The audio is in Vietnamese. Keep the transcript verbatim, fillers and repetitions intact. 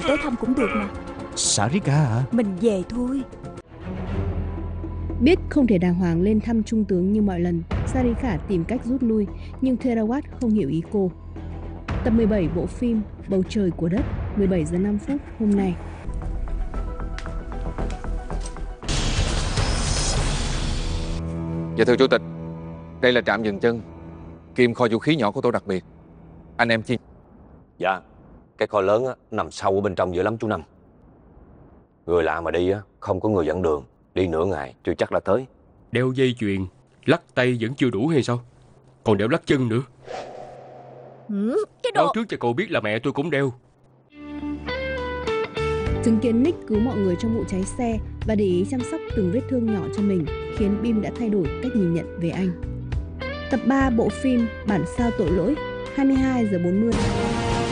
tới thăm cũng được mà. Sarika hả? Mình về thôi. Biết không thể đàng hoàng lên thăm trung tướng như mọi lần, Sarika tìm cách rút lui, nhưng Therawat không hiểu ý cô. Tập mười bảy bộ phim Bầu trời của đất, mười bảy giờ năm phút hôm nay. Dạ thưa chủ tịch, đây là trạm dừng chân, kim kho vũ khí nhỏ của tôi đặc biệt. Anh em chi? Dạ, cái kho lớn á, nằm sâu ở bên trong dữ lắm chú Năm. Người lạ mà đi á, không có người dẫn đường, đi nửa ngày chưa chắc đã tới. Đeo dây chuyền, lắc tay vẫn chưa đủ hay sao? Còn đeo lắc chân nữa. Ừ, cái đồ... Nói trước cho cậu biết là mẹ tôi cũng đeo. Chứng kiến Nick cứu mọi người trong vụ cháy xe và để ý chăm sóc từng vết thương nhỏ cho mình khiến Bim đã thay đổi cách nhìn nhận về anh. Tập ba bộ phim Bản sao tội lỗi, hai mươi hai giờ bốn mươi.